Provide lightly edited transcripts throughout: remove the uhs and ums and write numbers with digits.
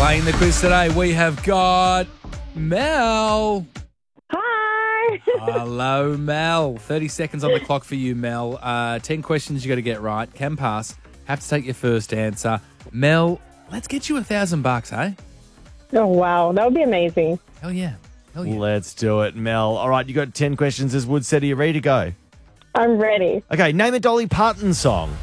Playing the quiz today, we have got Mel. Hi. Hello, Mel. 30 seconds on the clock for you, Mel. 10 questions you got to get right. Can pass. Have to take your first answer. Mel, let's get you $1,000, eh? Oh, wow. That would be amazing. Hell yeah. Hell yeah. Let's do it, Mel. All right, you got 10 questions, as Wood said. Are you ready to go? I'm ready. Okay, name a Dolly Parton song.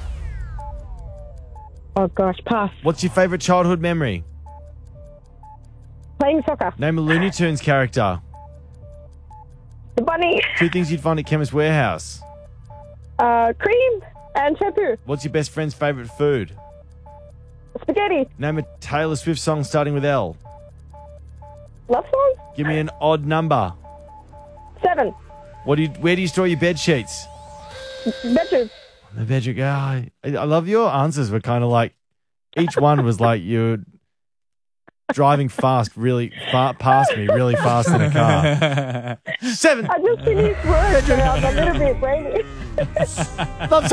Oh, gosh. Pass. What's your favourite childhood memory? Playing soccer. Name a Looney Tunes character. The bunny. 2 things you'd find at Chemist Warehouse. Cream and shampoo. What's your best friend's favourite food? Spaghetti. Name a Taylor Swift song starting with L. Love song. Give me an odd number. 7. Where do you store your bed sheets? Bedroom. The bedroom guy. I love your answers were kind of like, each one was like you're driving fast, really far past me, really fast in a car. 7. I just finished work, so I was a little bit brainy. Love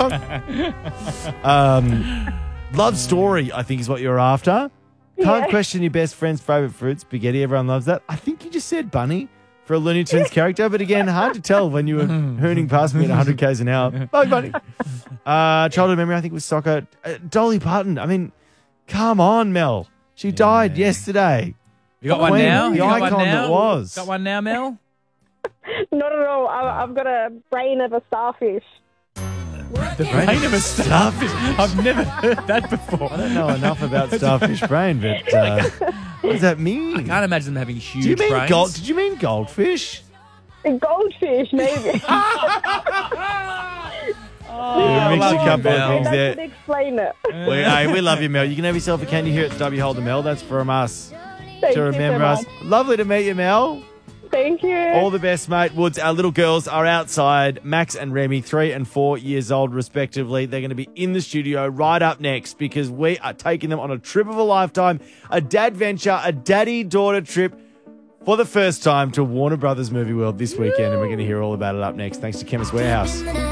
song. Love story, I think is what you're after. Can't Yeah. question your best friend's favourite fruit, spaghetti. Everyone loves that. I think you just said bunny for a Looney Tunes character, but again, hard to tell when you were hooning past me at 100 k's an hour. Bye, bunny. Childhood memory, I think, was soccer. Dolly Parton. I mean, come on, Mel. She died yesterday. You got one Queen, now? the You got one icon now? that was. Got one now, Mel? Not at all. I've got a brain of a starfish. The brain of a starfish. I've never heard that before. I don't know enough about starfish brain, but what does that mean? I can't imagine them having huge Do you mean brains. Did you mean goldfish? A goldfish, maybe. You mixed a couple of things That there. would explain it. We love you, Mel. You can have yourself a candy here at W Holder, Mel. That's from us Thank to you remember so us. much. Lovely to meet you, Mel. Thank you. All the best, mate. Woods, our little girls are outside. Max and Remy, 3 and 4 years old, respectively. They're going to be in the studio right up next because we are taking them on a trip of a lifetime, a dad venture, a daddy-daughter trip for the first time to Warner Brothers Movie World this weekend, and we're going to hear all about it up next. Thanks to Chemist Warehouse.